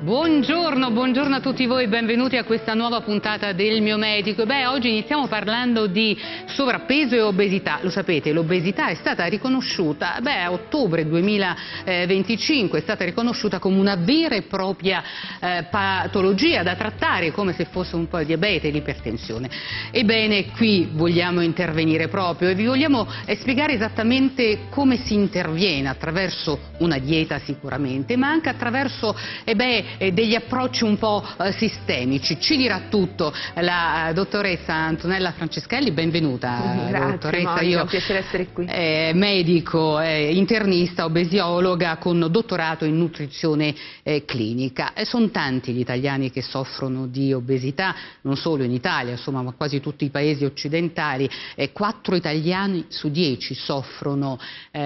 Buongiorno, buongiorno a tutti voi, benvenuti a questa nuova puntata del Mio Medico. Oggi iniziamo parlando di sovrappeso e obesità. Lo sapete, l'obesità è stata riconosciuta, a ottobre 2025 è stata riconosciuta come una vera e propria patologia da trattare, come se fosse un po' il diabete e l'ipertensione. Ebbene, qui vogliamo intervenire proprio e vi vogliamo spiegare esattamente come si interviene attraverso una dieta sicuramente, ma anche attraverso degli approcci un po' sistemici. Ci dirà tutto la dottoressa Antonella Franceschelli, benvenuta. Grazie, dottoressa. Monica, Io, è un piacere essere qui. Medico, internista, obesiologa con dottorato in nutrizione clinica. Sono tanti gli italiani che soffrono di obesità, non solo in Italia, insomma, ma quasi tutti i paesi occidentali. 4 italiani su 10 soffrono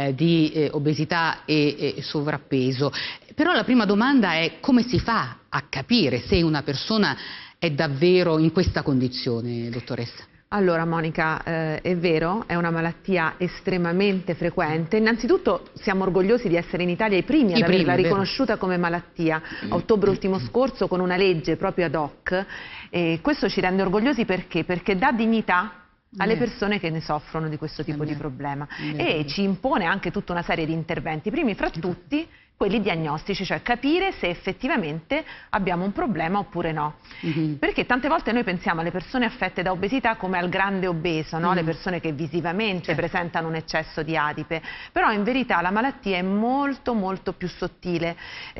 di obesità e sovrappeso. Però la prima domanda è: come si fa a capire se una persona è davvero in questa condizione, dottoressa? Allora Monica, è vero, è una malattia estremamente frequente. Innanzitutto siamo orgogliosi di essere in Italia i primi ad averla riconosciuta come malattia a ottobre ultimo scorso con una legge proprio ad hoc. Questo ci rende orgogliosi perché? Perché dà dignità alle persone che ne soffrono di questo tipo di problema e ci impone anche tutta una serie di interventi, primi fra tutti quelli diagnostici, cioè capire se effettivamente abbiamo un problema oppure no. Perché tante volte noi pensiamo alle persone affette da obesità come al grande obeso, no? Le persone che visivamente presentano un eccesso di adipe, però in verità la malattia è molto molto più sottile.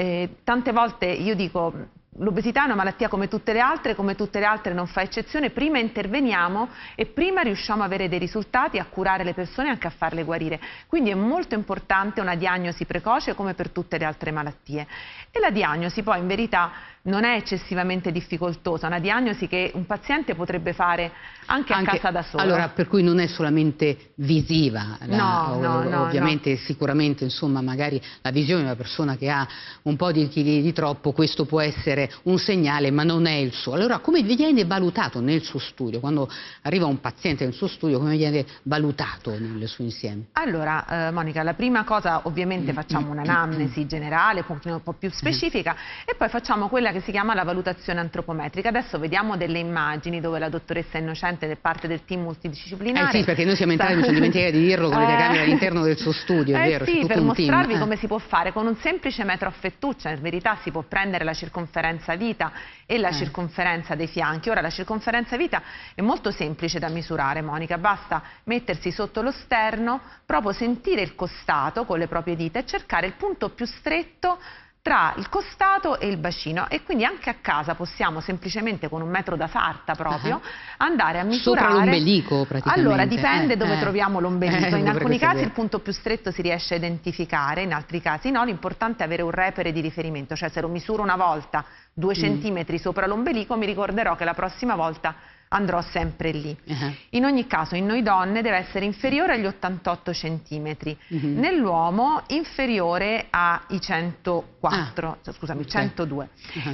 Tante volte io dico: l'obesità è una malattia come tutte le altre non fa eccezione, prima interveniamo e prima riusciamo a avere dei risultati, a curare le persone e anche a farle guarire. Quindi è molto importante una diagnosi precoce come per tutte le altre malattie. E la diagnosi poi in verità non è eccessivamente difficoltosa, una diagnosi che un paziente potrebbe fare anche a casa da solo. Allora, per cui non è solamente visiva, ovviamente sicuramente, insomma, magari la visione di una persona che ha un po' di chili di troppo, questo può essere un segnale, ma non è il suo. Allora, come viene valutato nel suo studio? Quando arriva un paziente nel suo studio, come viene valutato nel suo insieme? Allora, Monica, la prima cosa ovviamente facciamo un'anamnesi generale, un po' più specifica, e poi facciamo quella che si chiama la valutazione antropometrica. Adesso vediamo delle immagini dove la dottoressa Innocente è parte del team multidisciplinare. Sì, perché noi siamo entrati, mi sono dimenticata di dirlo, con le telecamere all'interno del suo studio, è vero? Sì, per mostrarvi come si può fare con un semplice metro a fettuccia. In verità si può prendere la circonferenza vita e la circonferenza dei fianchi. Ora, la circonferenza vita è molto semplice da misurare, Monica, basta mettersi sotto lo sterno, proprio sentire il costato con le proprie dita e cercare il punto più stretto tra il costato e il bacino, e quindi anche a casa possiamo semplicemente con un metro da sarta proprio andare a misurare. Sopra l'ombelico praticamente. Allora dipende dove troviamo l'ombelico, in alcuni casi il punto più stretto si riesce a identificare, in altri casi no. L'importante è avere un repere di riferimento, cioè se lo misuro una volta 2 centimetri sopra l'ombelico mi ricorderò che la prossima volta andrò sempre lì. In ogni caso in noi donne deve essere inferiore agli 88 centimetri, nell'uomo inferiore ai 104, scusami, 102.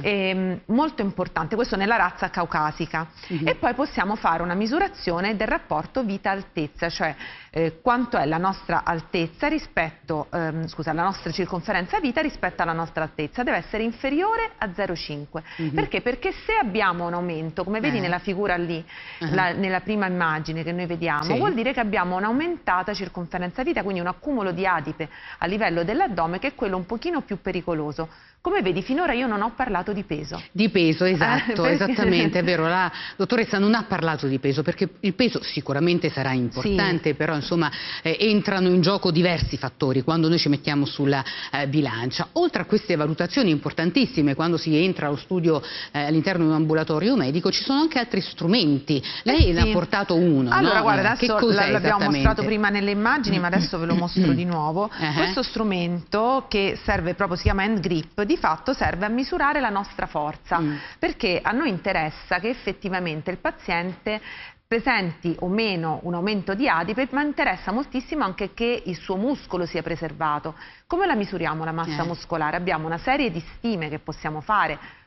Molto importante, questo nella razza caucasica. E poi possiamo fare una misurazione del rapporto vita-altezza, cioè quanto è la nostra altezza rispetto, la nostra circonferenza vita rispetto alla nostra altezza. Deve essere inferiore a 0,5. Perché? Perché se abbiamo un aumento, come vedi nella figura lì, nella prima immagine che noi vediamo, vuol dire che abbiamo un'aumentata circonferenza vita, quindi un accumulo di adipe a livello dell'addome, che è quello un pochino più pericoloso. Come vedi, finora io non ho parlato di peso. Di peso, esatto, esattamente, è vero. La dottoressa non ha parlato di peso, perché il peso sicuramente sarà importante, però insomma entrano in gioco diversi fattori quando noi ci mettiamo sulla bilancia. Oltre a queste valutazioni importantissime, quando si entra allo studio all'interno di un ambulatorio medico, ci sono anche altri strumenti. Lei ne ha portato uno. Allora, no? Guarda, adesso l'abbiamo mostrato prima nelle immagini, ma adesso ve lo mostro di nuovo. Questo strumento, che serve proprio, si chiama Hand Grip, di fatto serve a misurare la nostra forza, perché a noi interessa che effettivamente il paziente presenti o meno un aumento di adipe, ma interessa moltissimo anche che il suo muscolo sia preservato. Come la misuriamo la massa muscolare? Abbiamo una serie di stime che possiamo fare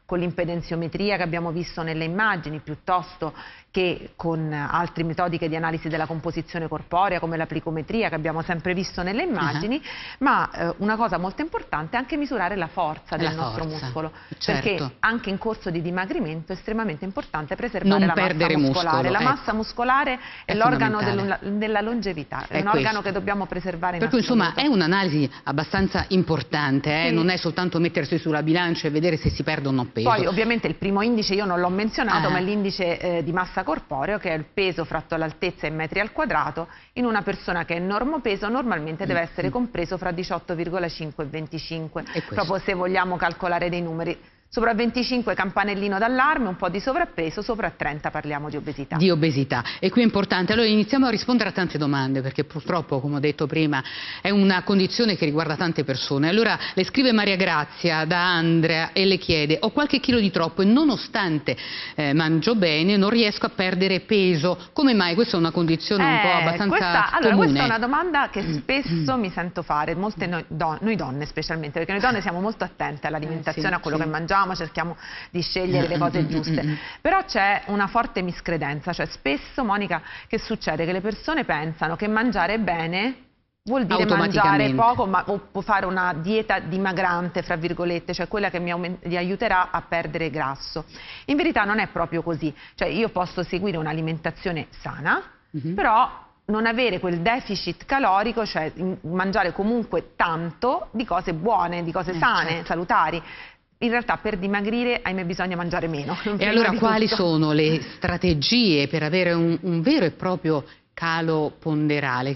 con l'impedenziometria che abbiamo visto nelle immagini, piuttosto che con altre metodiche di analisi della composizione corporea come la plicometria che abbiamo sempre visto nelle immagini, ma una cosa molto importante è anche misurare la forza del nostro muscolo, perché anche in corso di dimagrimento è estremamente importante preservare la massa muscolare. La massa muscolare è l'organo della longevità, è un organo che dobbiamo preservare in assoluto. Per cui insomma è un'analisi abbastanza importante, sì. Non è soltanto mettersi sulla bilancia e vedere se si perde o no peso. Poi ovviamente il primo indice io non l'ho menzionato, ma è l'indice di massa corporeo, che è il peso fratto l'altezza in metri al quadrato. In una persona che è normopeso normalmente deve essere compreso fra 18,5 e 25, proprio se vogliamo calcolare dei numeri. Sopra 25 campanellino d'allarme, un po' di sovrappeso, sopra 30 parliamo di obesità. Di obesità, e qui è importante. Allora iniziamo a rispondere a tante domande, perché purtroppo, come ho detto prima, è una condizione che riguarda tante persone. Allora le scrive Maria Grazia da Andrea e le chiede: ho qualche chilo di troppo e nonostante mangio bene non riesco a perdere peso. Come mai? Questa è una condizione un po' abbastanza comune. Questa è una domanda che spesso mi sento fare, molte noi donne specialmente, perché noi donne siamo molto attente all'alimentazione, a quello che mangiamo, cerchiamo di scegliere le cose giuste, però c'è una forte miscredenza, cioè spesso, Monica, che succede? Che le persone pensano che mangiare bene vuol dire mangiare poco, o fare una dieta dimagrante, fra virgolette, cioè quella che mi aiuterà a perdere grasso. In verità non è proprio così, cioè io posso seguire un'alimentazione sana, però non avere quel deficit calorico, cioè mangiare comunque tanto di cose buone, di cose sane, salutari. In realtà per dimagrire, ahimè, bisogna mangiare meno. E allora quali sono le strategie per avere un vero e proprio calo ponderale?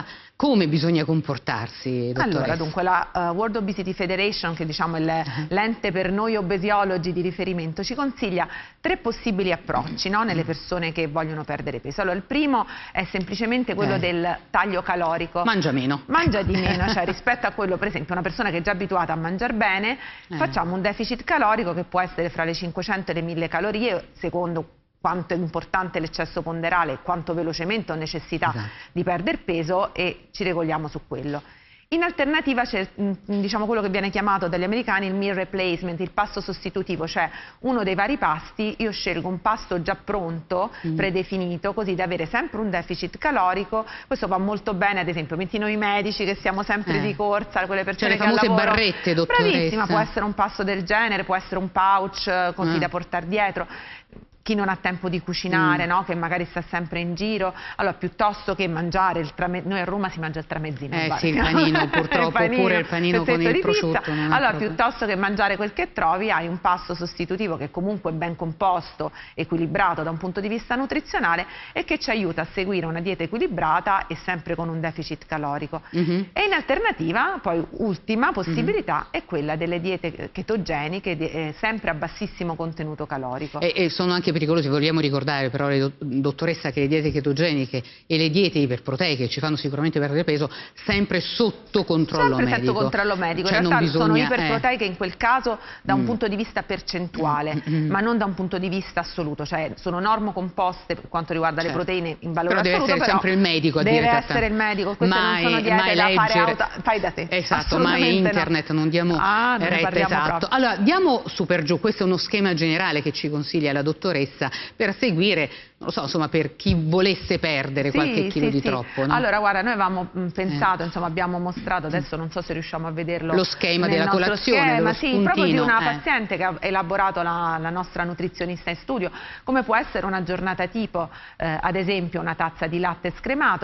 Come bisogna comportarsi, dottoressa? Allora, dunque, la World Obesity Federation, che diciamo è l'ente per noi obesiologi di riferimento, ci consiglia 3 possibili approcci, no? Nelle persone che vogliono perdere peso. Allora, il primo è semplicemente quello del taglio calorico. Mangia meno. Mangia di meno, cioè rispetto a quello, per esempio, una persona che è già abituata a mangiare bene, facciamo un deficit calorico che può essere fra le 500 e le 1000 calorie, secondo quanto è importante l'eccesso ponderale e quanto velocemente ho necessità di perdere peso, e ci regoliamo su quello. In alternativa c'è diciamo quello che viene chiamato dagli americani il meal replacement, il pasto sostitutivo, cioè uno dei vari pasti, io scelgo un pasto già pronto, predefinito, così da avere sempre un deficit calorico. Questo va molto bene, ad esempio, metti noi medici che siamo sempre di corsa, quelle persone che al lavoro... le famose barrette, dottoressa. Bravissima, può essere un pasto del genere, può essere un pouch così da portare dietro. Chi non ha tempo di cucinare, no? Che magari sta sempre in giro, allora piuttosto che mangiare il tramezzino, noi a Roma si mangia il tramezzino. Sì, il panino purtroppo, oppure il panino con il prosciutto. Allora piuttosto che mangiare quel che trovi, hai un pasto sostitutivo che comunque è ben composto, equilibrato da un punto di vista nutrizionale e che ci aiuta a seguire una dieta equilibrata e sempre con un deficit calorico. E in alternativa, poi ultima possibilità, è quella delle diete chetogeniche, sempre a bassissimo contenuto calorico. E sono anche pericolosi, vogliamo ricordare però, dottoressa, che le diete chetogeniche e le diete iperproteiche ci fanno sicuramente perdere peso, sempre sotto controllo medico. Sempre sotto controllo medico, cioè in realtà sono iperproteiche in quel caso da un punto di vista percentuale, ma non da un punto di vista assoluto, cioè sono normocomposte per quanto riguarda le proteine in valore assoluto, deve essere sempre il medico a dire. Deve essere il medico, queste non sono diete da fare fai da te. Esatto, mai internet, non diamo retta, esatto. Allora, diamo su per giù, questo è uno schema generale che ci consiglia la dottoressa per seguire, non lo so, insomma, per chi volesse perdere qualche chilo di troppo, no? Allora, guarda, noi avevamo pensato, insomma, abbiamo mostrato, adesso non so se riusciamo a vederlo, lo schema della colazione, proprio di una paziente che ha elaborato la nostra nutrizionista in studio, come può essere una giornata tipo, ad esempio una tazza di latte scremato,